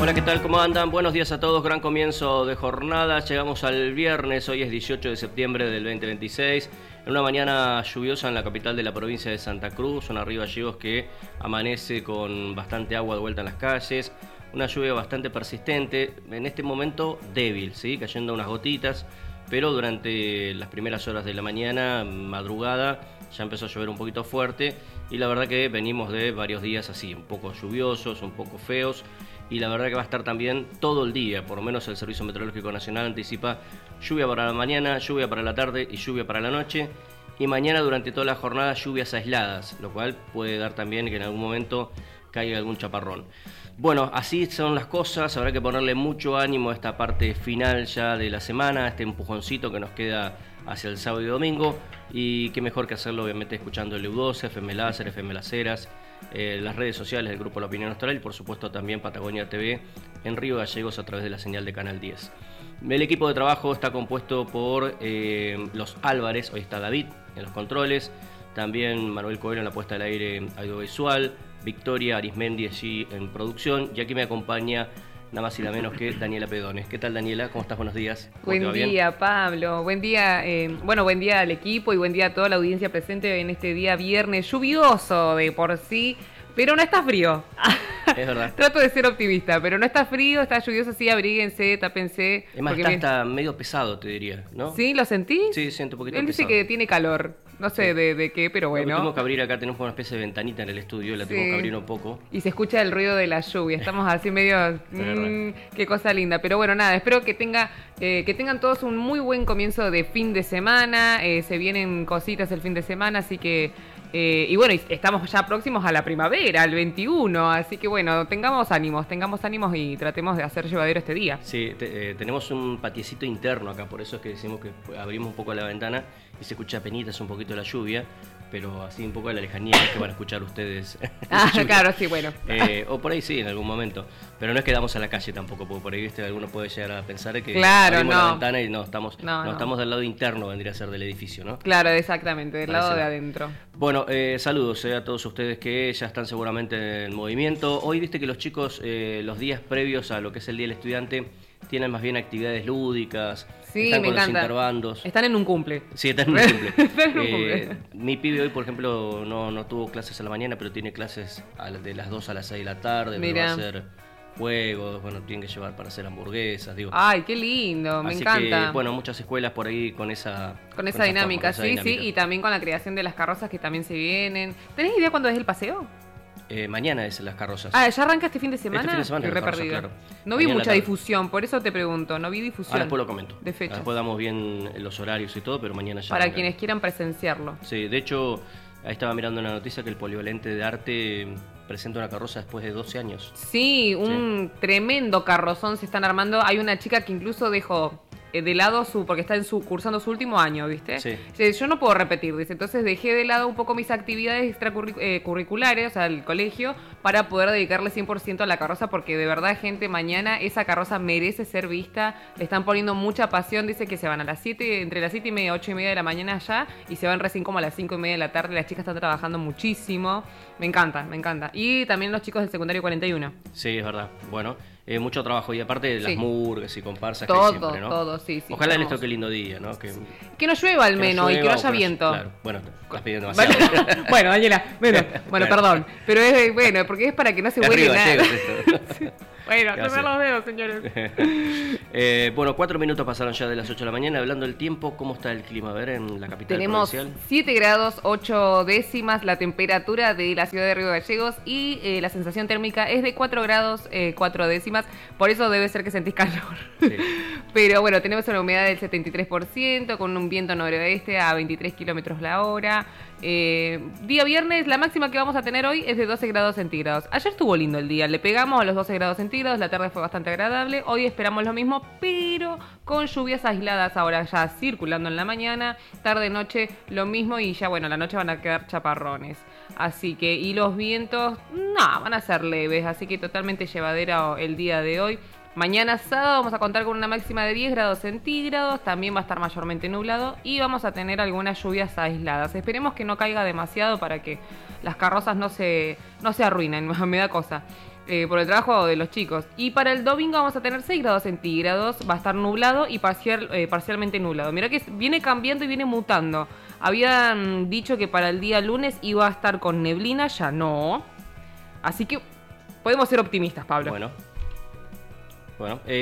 Hola, ¿qué tal? ¿Cómo andan? Buenos días a todos, gran comienzo de jornada. Llegamos al viernes, hoy es 18 de septiembre del 2026. En una mañana lluviosa en la capital de la provincia de Santa Cruz, zona Río Gallegos, que amanece con bastante agua de vuelta en las calles. Una lluvia bastante persistente, en este momento débil, ¿sí? Cayendo unas gotitas, pero durante las primeras horas de la mañana, madrugada, ya empezó a llover un poquito fuerte y la verdad que venimos de varios días así, un poco lluviosos, un poco feos. Y la verdad que va a estar también todo el día, por lo menos el Servicio Meteorológico Nacional anticipa lluvia para la mañana, lluvia para la tarde y lluvia para la noche. Y mañana durante toda la jornada lluvias aisladas, lo cual puede dar también que en algún momento caiga algún chaparrón. Bueno, así son las cosas, habrá que ponerle mucho ánimo a esta parte final ya de la semana, este empujoncito que nos queda hacia el sábado y domingo. Y qué mejor que hacerlo obviamente escuchando el EU12, FM Láser, FM Las Heras, las redes sociales del Grupo La Opinión Austral y por supuesto también Patagonia TV en Río Gallegos a través de la señal de Canal 10. El equipo de trabajo está compuesto por los Álvarez, hoy está David en los controles, también Manuel Coelho en la puesta al aire audiovisual, Victoria Arismendi allí en producción y aquí me acompaña nada más y nada menos que Daniela Pedones. ¿Qué tal, Daniela? ¿Cómo estás? Buenos días. Buen día, Pablo. Buen día, buen día al equipo y buen día a toda la audiencia presente en este día viernes lluvioso de por sí, pero no está frío. Es verdad. Trato de ser optimista, pero no está frío, está lluvioso, sí, abríguense, tápense. Es más, está hasta medio pesado, te diría, ¿no? ¿Sí? ¿Lo sentí? Sí, siento un poquito Él pesado. dice que tiene calor. No sé sí. de qué, pero bueno. Tenemos que abrir acá, tenemos una especie de ventanita en el estudio, la tenemos que abrir un poco. Y se escucha el ruido de la lluvia, estamos así medio... qué cosa linda. Pero bueno, nada, espero que tengan todos un muy buen comienzo de fin de semana. Se vienen cositas el fin de semana, así que... y bueno, estamos ya próximos a la primavera, al 21, así que bueno, tengamos ánimos y tratemos de hacer llevadero este día. Sí, tenemos un patiecito interno acá, por eso es que decimos que abrimos un poco la ventana y se escucha penitas un poquito la lluvia, pero así un poco de la lejanía es que van a escuchar ustedes. Claro, sí, bueno. O por ahí sí, en algún momento, pero no es que damos a la calle tampoco, porque por ahí alguno puede llegar a pensar que abrimos la ventana y estamos del lado interno, vendría a ser del edificio, ¿no? Claro, exactamente, del lado de adentro. Bueno, saludos a todos ustedes que ya están seguramente en movimiento. Hoy viste que los chicos, los días previos a lo que es el Día del Estudiante, tienen más bien actividades lúdicas, sí, están me con encanta. Los interbandos. Están en un cumple. Sí, están en un cumple. Mi pibe hoy, por ejemplo, no tuvo clases a la mañana, pero tiene clases de las 2 a las 6 de la tarde, va a hacer juegos, bueno, tienen que llevar para hacer hamburguesas, digo. Ay, qué lindo, me encanta. Que, bueno, muchas escuelas por ahí con esa dinámica, sí, y también con la creación de las carrozas que también se vienen. ¿Tenés idea cuándo es el paseo? Mañana es las carrozas. ¿Ya arranca este fin de semana? Este fin de semana Estoy carrozas, claro. No vi mucha difusión, por eso te pregunto, no vi difusión. Después lo comento. De fechas. Después damos bien los horarios y todo, pero mañana ya. Para quienes quieran presenciarlo. Sí, de hecho, ahí estaba mirando una noticia que el Polivalente de Arte presenta una carroza después de 12 años. Sí, un tremendo carrozón se están armando. Hay una chica que incluso dejó de lado porque está cursando su último año, ¿viste? Sí. Yo no puedo repetir, dice, entonces dejé de lado un poco mis actividades extracurriculares, o sea, el colegio, para poder dedicarle 100% a la carroza, porque de verdad, gente, mañana esa carroza merece ser vista, le están poniendo mucha pasión, dice que se van a las 7, entre las 7 y media, 8 y media de la mañana ya, y se van recién como a las 5 y media de la tarde, las chicas están trabajando muchísimo, me encanta, y también los chicos del secundario 41. Sí, es verdad, bueno... mucho trabajo y aparte de las murgas y comparsas todo, que siempre, ¿no? Todo, sí. Ojalá les toque lindo día, ¿no? Que no llueva al menos y que no haya viento. Claro, bueno, estás pidiendo demasiado. Bueno, Daniela, bueno, perdón, pero es bueno, porque es para que no se huele nada. Bueno, no me los veo, señores. Bueno, 4 minutos pasaron ya de las 8 de la mañana. Hablando del tiempo, ¿cómo está el clima? A ver, en la capital provincial. Tenemos 7 grados, 8 décimas la temperatura de la ciudad de Río Gallegos y la sensación térmica es de 4 grados, 4 décimas. Por eso debe ser que sentís calor. Sí. Pero bueno, tenemos una humedad del 73% con un viento noroeste a 23 kilómetros la hora. Día viernes, la máxima que vamos a tener hoy es de 12 grados centígrados. Ayer estuvo lindo el día, le pegamos a los 12 grados centígrados, la tarde fue bastante agradable. Hoy esperamos lo mismo, pero con lluvias aisladas ahora ya circulando en la mañana. Tarde, noche, lo mismo y ya bueno, la noche van a quedar chaparrones. Así que, y los vientos, no, van a ser leves, así que totalmente llevadera el día de hoy. Mañana sábado vamos a contar con una máxima de 10 grados centígrados, también va a estar mayormente nublado y vamos a tener algunas lluvias aisladas. Esperemos que no caiga demasiado para que las carrozas no se arruinen, me da cosa. por el trabajo de los chicos. Y para el domingo vamos a tener 6 grados centígrados, va a estar nublado y parcialmente nublado. Mirá que viene cambiando y viene mutando. Habían dicho que para el día lunes iba a estar con neblina, ya no. Así que podemos ser optimistas, Pablo. Bueno.